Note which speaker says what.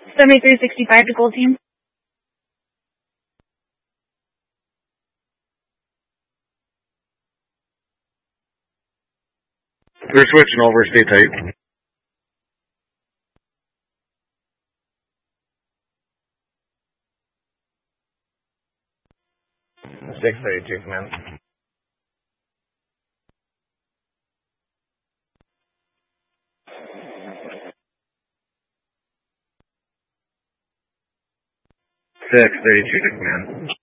Speaker 1: 7365 to Gold Team.
Speaker 2: They're switching over, stay tight. $632, man. $632, man.